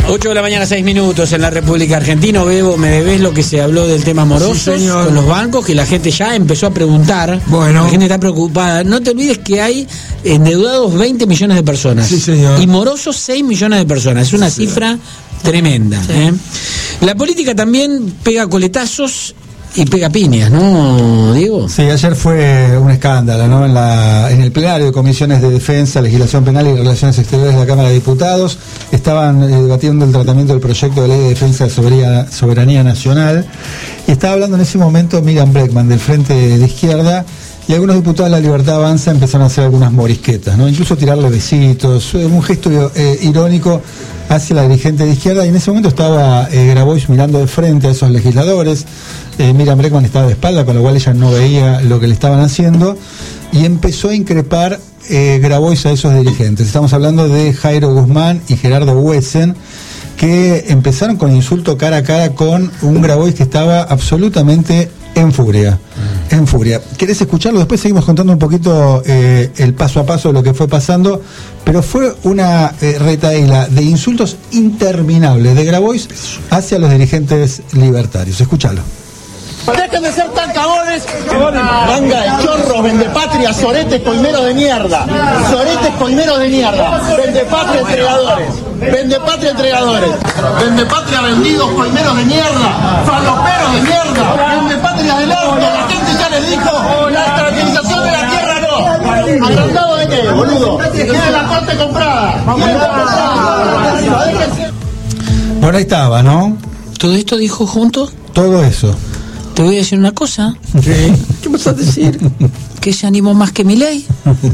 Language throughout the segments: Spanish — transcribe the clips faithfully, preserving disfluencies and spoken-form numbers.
ocho de la mañana, seis minutos en la República Argentina. Bebo, me debes lo que se habló del tema morosos sí, con los bancos, que la gente ya empezó a preguntar. Bueno. La gente está preocupada. No te olvides que hay endeudados veinte millones de personas. Sí, señor. Y morosos seis millones de personas. Es una sí, cifra tremenda. Sí. ¿eh? La política también pega coletazos y pega piñas, ¿no, Diego? Sí, ayer fue un escándalo, ¿no? En, la, en el plenario de comisiones de defensa, legislación penal y relaciones exteriores de la Cámara de Diputados estaban eh, debatiendo el tratamiento del proyecto de ley de defensa de soberanía, soberanía nacional, y estaba hablando en ese momento Miriam Bregman del Frente de Izquierda, y algunos diputados de la Libertad Avanza empezaron a hacer algunas morisquetas, ¿no? Incluso tirarle besitos, un gesto eh, irónico hacia la dirigente de izquierda, y en ese momento estaba eh, Grabois mirando de frente a esos legisladores. eh, Miriam Bregman estaba de espalda, con lo cual ella no veía lo que le estaban haciendo, y empezó a increpar eh, Grabois a esos dirigentes. Estamos hablando de Jairo Guzmán y Gerardo Wesen, que empezaron con insulto cara a cara con un Grabois que estaba absolutamente en furia, mm. en furia. ¿Querés escucharlo? Después seguimos contando un poquito eh, el paso a paso de lo que fue pasando, pero fue una eh, retaíla de insultos interminables de Grabois hacia los dirigentes libertarios. Escúchalo. Dejen de ser tan cagones. Manga de chorros, vendepatria, soretes, coimeros de mierda. Soretes, coimeros de mierda. Vendepatria, entregadores. Vendepatria, entregadores. Vendepatria, vendidos, coimeros de mierda. Faloperos de mierda. Vendepatria del orto. La gente ya les dijo, la estabilización de la tierra no. ¿Agrandado de qué, boludo? Tiene la corte comprada. Tiene la comprada. Bueno, ahí estaba, ¿no? ¿Todo esto dijo juntos? Todo eso. Te voy a decir una cosa. ¿Qué? ¿Qué vas a decir? Que se animó más que Milei.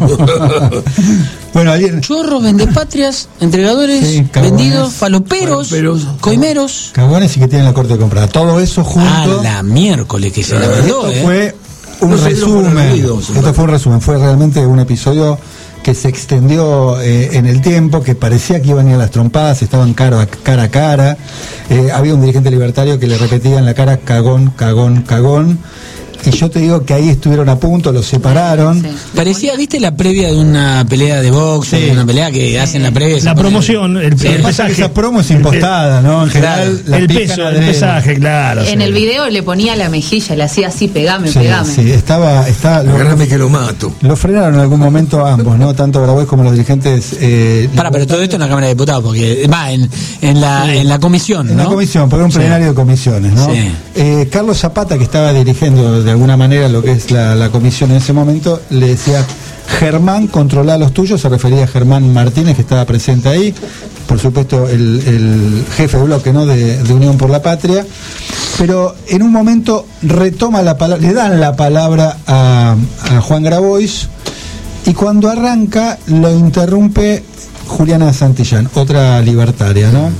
Bueno, alguien... Chorros, vendepatrias, entregadores, sí, vendidos, faloperos, faloperos, coimeros. Cagones y que tienen la corte comprada. Todo eso junto... A la miércoles que se la mandó, Esto ¿eh? fue un no resumen. Ruido, esto fue un resumen. Fue realmente un episodio que se extendió eh, en el tiempo, que parecía que iban a ir a las trompadas, estaban cara a cara, a cara. Eh, había un dirigente libertario que le repetía en la cara cagón, cagón, cagón. Y yo te digo que ahí estuvieron a punto, los separaron. Sí. Parecía, ¿viste la previa de una pelea de box? Sí. De una pelea que sí. hacen la previa. La promoción, el, el, sí, el pesaje. Esa promo es impostada, ¿no? En general, claro. El peso, el pesaje, claro. En sí. el video le ponía la mejilla, le hacía así, pegame, sí, pegame. Sí, estaba... estaba Agárrame que lo mato. Lo frenaron en algún momento ambos, ¿no? Tanto Grabois como los dirigentes... Eh, Para, pero todo esto en la Cámara de Diputados, porque va en, en, la, sí. en la comisión, ¿no? En la comisión, porque era un plenario sí. de comisiones, ¿no? Sí. Eh, Carlos Zapata, que estaba dirigiendo de alguna manera lo que es la, la comisión en ese momento, le decía: Germán, controla los tuyos. Se refería a Germán Martínez, que estaba presente ahí, por supuesto el, el jefe de bloque, ¿no? de, de Unión por la Patria. Pero en un momento retoma la palabra, le dan la palabra a, a Juan Grabois, y cuando arranca lo interrumpe Juliana Santillán, otra libertaria, ¿no?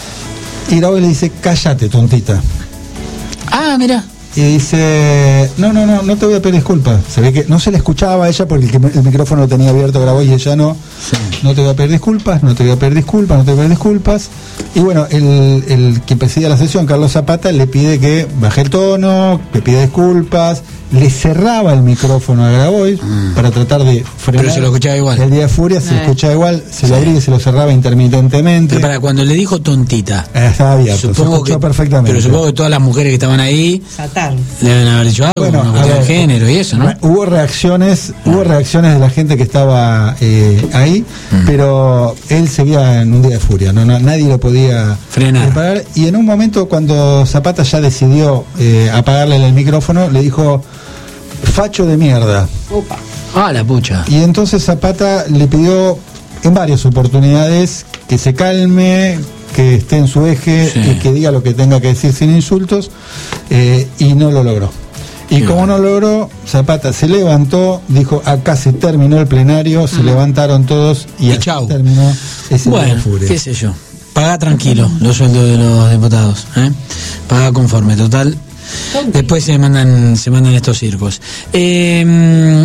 Y Grabois le dice: cállate, tontita. Ah, mira. Y dice: no, no, no, no te voy a pedir disculpas. Se ve que no se le escuchaba a ella porque el, el micrófono lo tenía abierto Grabois y ella no. Sí. No te voy a pedir disculpas, no te voy a pedir disculpas, no te voy a pedir disculpas. Y bueno, el, el que presidía la sesión, Carlos Zapata, le pide que baje el tono, que pida disculpas. Le cerraba el micrófono a Grabois mm. para tratar de frenar. Pero se lo escuchaba igual. El día de furia se eh. lo escuchaba igual, se sí. lo abría y se lo cerraba intermitentemente. Pero para cuando le dijo tontita. Eh, estaba abierto, supongo se escuchó que, perfectamente. Pero supongo que todas las mujeres que estaban ahí Satal. le deben haber dicho algo, bueno, como una de género y eso, ¿no? Hubo reacciones, ah. hubo reacciones de la gente que estaba eh, ahí, mm. pero él seguía en un día de furia, no, no nadie lo podía frenar. Preparar, y en un momento, cuando Zapata ya decidió eh, apagarle el micrófono, le dijo: facho de mierda. Opa. Ah, la pucha. Y entonces Zapata le pidió en varias oportunidades que se calme, que esté en su eje, sí. y que diga lo que tenga que decir sin insultos, eh, y no lo logró. Y Qué como bueno. no logró, Zapata se levantó, dijo: acá se terminó el plenario, se mm. levantaron todos y, y así chau. terminó ese bueno, furia. Qué sé yo. Paga tranquilo los sueldos de los diputados, ¿eh? Paga conforme, total. Después se mandan se mandan estos circos. Eh,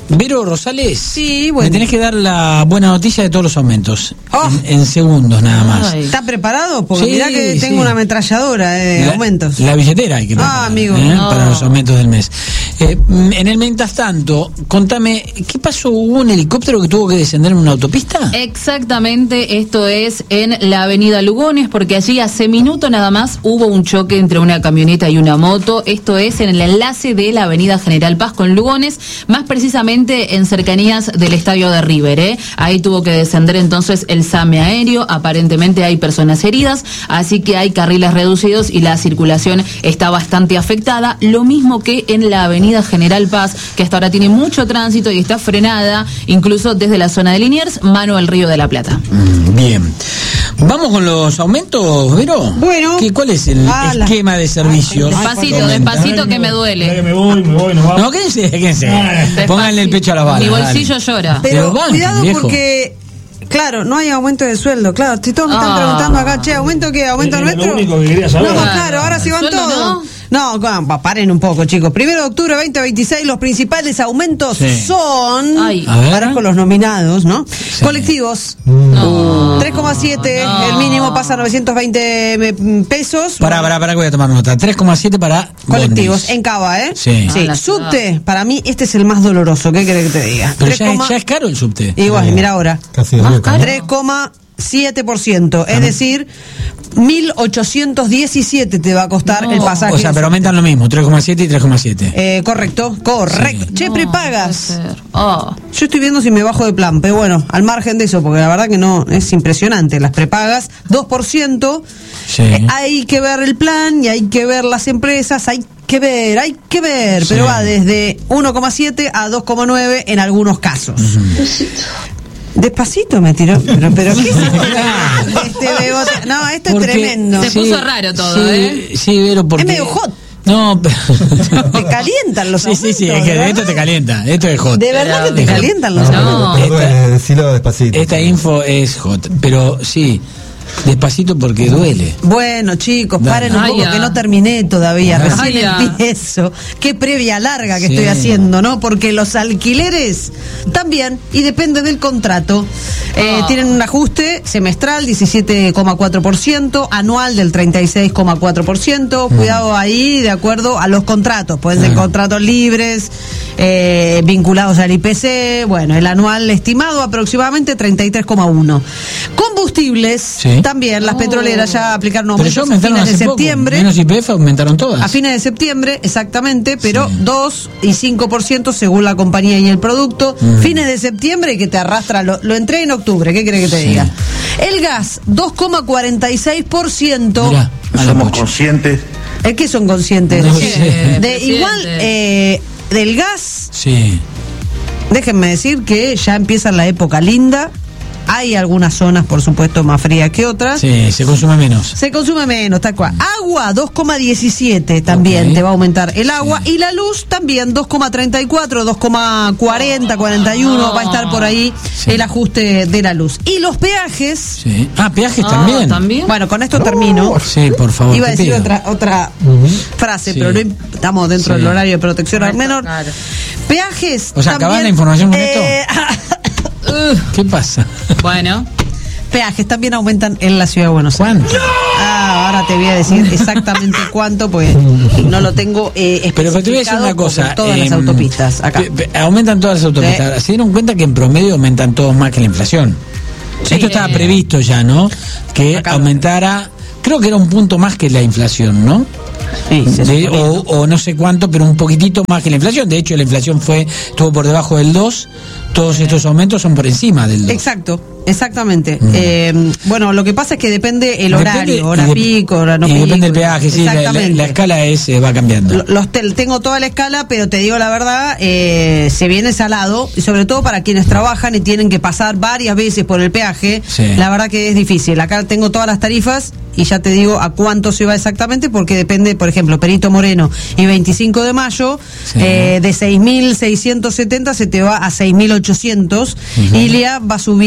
Vero Rosales, sí, bueno. me tenés que dar la buena noticia de todos los aumentos. Oh. En, en segundos nada más. Ay. ¿Está preparado? Porque sí, mirá que tengo sí. una ametralladora de la, aumentos. La billetera hay que preparar, Ah, amigo. ¿eh? No. Para los aumentos del mes. Eh, en el mientras tanto, contame, ¿qué pasó? ¿Hubo un helicóptero que tuvo que descender en una autopista? Exactamente, esto es en la avenida Lugones, porque allí hace minuto nada más hubo un choque entre una camioneta y una moto. Esto es en el enlace de la avenida General Paz con Lugones, más precisamente en cercanías del estadio de River, ¿eh? Ahí tuvo que descender entonces el SAME aéreo, aparentemente hay personas heridas, así que hay carriles reducidos y la circulación está bastante afectada, lo mismo que en la avenida General Paz, que hasta ahora tiene mucho tránsito y está frenada, incluso desde la zona de Liniers, mano al Río de la Plata. Mm, bien. Vamos con los aumentos, Vero. Bueno. ¿Qué, ¿Cuál es el ah, esquema la... de servicios? Despacito, despacito que me duele. Que me voy, me voy, nos vamos. No, quédense, quédense. Despacito. Pónganle el pecho a la bala. Mi bolsillo dale. llora. Pero, Pero banquen, cuidado viejo. porque, claro, no hay aumento de sueldo. Claro, si todos me están Ah. preguntando acá, che, ¿aumento qué? ¿Aumento Era nuestro? lo único que quería saber. No, Claro. claro, ahora sí van ¿El sueldo todos. no? No, no, paren un poco, chicos. Primero de octubre veinte veintiséis, los principales aumentos Sí. son, Ay. A ver. para con los nominados, ¿no? Colectivos, No. tres coma siete, No. el mínimo pasa a novecientos veinte pesos. Pará, pará, pará, que voy a tomar nota. tres coma siete para Colectivos, bondis. en Cava, ¿eh? Sí. Ah, la subte, para mí este es el más doloroso, ¿qué querés que te diga? Pero Tres ya, coma- ya es caro el subte. Igual, mira ahora. Casi de Río, ¿no? tres coma siete por ciento, es decir, mil ochocientos diecisiete te va a costar No. el pasaje. O sea, pero aumentan lo mismo, tres coma siete y tres coma siete. Eh, correcto, correcto. Sí. Che, No, prepagas. puede ser. Oh. Yo estoy viendo si me bajo de plan, pero bueno, al margen de eso, porque la verdad que no, es impresionante. Las prepagas, dos por ciento. Sí. Eh, hay que ver el plan y hay que ver las empresas, hay que ver, hay que ver, Sí. pero va desde uno coma siete a dos coma nueve en algunos casos. Despacito me tiró, pero, pero ¿qué es este bebote? No, esto Porque- es tremendo. Se puso raro todo, sí, ¿eh? Sí, Vero, porque... Es medio hot. No, pero... Te calientan los Sí, sí, sí, aumentos, es que ¿de esto verdad? te calienta, esto es hot. De verdad que te Pero- calientan los No. aumentos. Pero duele, decilo despacito. Esta info es hot, pero sí, despacito porque duele. Bueno, chicos, Dale. paren un Ay, poco ya. que no terminé todavía. Ay, Recién ya. empiezo. Qué previa larga que Sí. estoy haciendo, ¿no? Porque los alquileres también, y depende del contrato, eh, Ah. tienen un ajuste semestral diecisiete coma cuatro por ciento, anual del treinta y seis coma cuatro por ciento. Cuidado ahí, de acuerdo a los contratos. Pueden ser Ah. contratos libres, eh, vinculados al I P C. Bueno, el anual estimado aproximadamente treinta y tres coma uno. Combustibles, Sí. también las Oh. petroleras ya aplicaron Pero ya aumentos a aumentaron fines de hace poco. septiembre. Menos I P F aumentaron todas. A fines de septiembre, exactamente, pero Sí. dos y cinco por ciento según la compañía y el producto. Mm. Fines de septiembre que te arrastra, lo, lo entré en octubre, ¿qué crees que te Sí. diga? El gas, dos coma cuarenta y seis por ciento. Mirá, a la Somos pocha. conscientes. ¿Es que son conscientes? No de, sé, de presidente. igual, eh, del gas, Sí. déjenme decir que ya empieza la época linda. Hay algunas zonas, por supuesto, más frías que otras. Sí, se consume menos. Se consume menos, tal cual. Agua, dos coma diecisiete también Ok. te va a aumentar el agua. Y la luz también, dos coma treinta y cuatro, dos coma cuarenta, cuarenta y uno, va a estar por ahí Sí. el ajuste de la luz. Y los peajes, Sí. Ah, peajes Ah, también. ¿también? bueno, con esto termino. Sí, por favor. Iba a te decir pido. otra otra frase, Sí. pero no, estamos dentro Sí. del horario de protección al menor. Claro. Peajes. O sea, también, ¿acabás la información con eh, ¿Qué pasa? Bueno, Peajes también aumentan en la ciudad de Buenos Aires. ¿Cuánto? Ah, ahora te voy a decir exactamente cuánto, pues no lo tengo eh, Pero, pero te voy a decir especificado una cosa. con todas eh, las autopistas acá. pe- pe- aumentan todas las autopistas. Sí. Se dieron cuenta que en promedio aumentan todos más que la inflación. Sí. Esto estaba previsto ya, ¿no? Que Acá. aumentara, creo que era un punto más que la inflación, ¿no? Sí, se De- suponía. o, o no sé cuánto, pero un poquitito más que la inflación. De hecho, la inflación fue estuvo por debajo del dos. Todos estos aumentos son por encima del dos. Exacto, exactamente. Mm. Eh, bueno, lo que pasa es que depende el Depende- horario, hora y de- pico, hora no y pico. depende del peaje, sí, la, la- Exactamente. la escala es, eh, va cambiando. Lo- Los tel- tengo toda la escala, pero te digo la verdad, eh, se viene salado, y sobre todo para quienes trabajan y tienen que pasar varias veces por el peaje, Sí. la verdad que es difícil. Acá tengo todas las tarifas y ya te digo a cuánto se va exactamente, porque depende, por ejemplo, Perito Moreno y veinticinco de mayo, Sí. eh, de seis mil seiscientos setenta se te va a seis mil ochocientos, Ujú. Ilia va a subir aproximadamente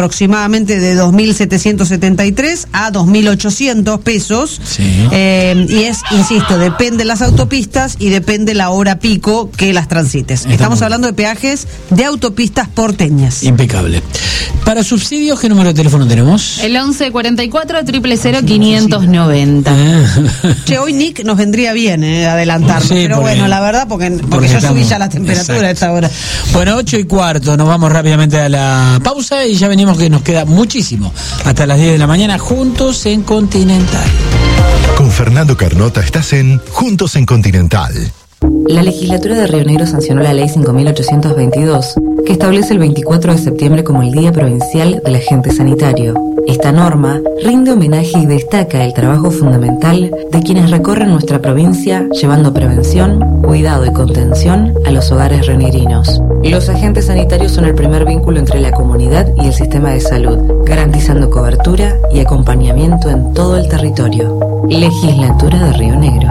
aproximadamente de dos mil setecientos setenta y tres a dos mil ochocientos pesos. Sí. Eh, y es, insisto, depende las autopistas y depende la hora pico que las transites. Estamos, Estamos hablando de peajes de autopistas porteñas. Impecable. Para subsidios, ¿qué número de teléfono tenemos? El once cuarenta y cuatro, cero cero cero, quinientos noventa. Che, hoy Nick nos vendría bien eh, adelantarnos, sí, pero porque, bueno, la verdad, porque, porque, porque yo estamos, subí ya la temperatura exacto. a esta hora. Bueno, ocho y cuarto, nos vamos rápidamente a la pausa y ya venimos que nos queda muchísimo. Hasta las diez de la mañana, juntos en Continental. Con Fernando Carnota estás en Juntos en Continental. La legislatura de Río Negro sancionó la ley cinco mil ochocientos veintidós, que establece el veinticuatro de septiembre como el Día Provincial del Agente Sanitario. Esta norma rinde homenaje y destaca el trabajo fundamental de quienes recorren nuestra provincia llevando prevención, cuidado y contención a los hogares rionegrinos. Los agentes sanitarios son el primer vínculo entre la comunidad y el sistema de salud, garantizando cobertura y acompañamiento en todo el territorio. Legislatura de Río Negro.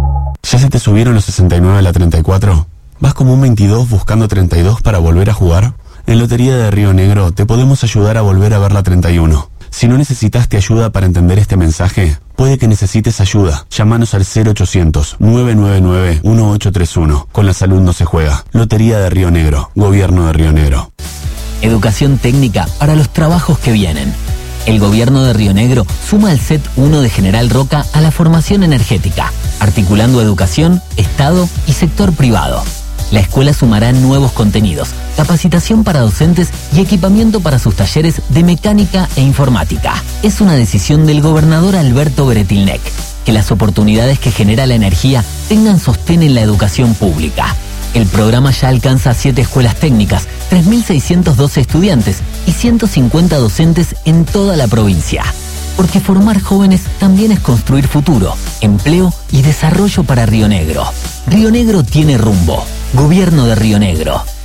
¿Ya se te subieron los sesenta y nueve a la treinta y cuatro? ¿Vas como un veintidós buscando treinta y dos para volver a jugar? En Lotería de Río Negro te podemos ayudar a volver a ver la treinta y uno. Si no necesitaste ayuda para entender este mensaje, puede que necesites ayuda. Llámanos al cero ochocientos, nueve nueve nueve, uno ocho tres uno. Con la salud no se juega. Lotería de Río Negro. Gobierno de Río Negro. Educación técnica para los trabajos que vienen. El gobierno de Río Negro suma al C E T uno de General Roca a la formación energética, articulando educación, Estado y sector privado. La escuela sumará nuevos contenidos, capacitación para docentes y equipamiento para sus talleres de mecánica e informática. Es una decisión del gobernador Alberto Bretilnec, que las oportunidades que genera la energía tengan sostén en la educación pública. El programa ya alcanza siete escuelas técnicas, tres mil seiscientos doce estudiantes y ciento cincuenta docentes en toda la provincia. Porque formar jóvenes también es construir futuro, empleo y desarrollo para Río Negro. Río Negro tiene rumbo. Gobierno de Río Negro.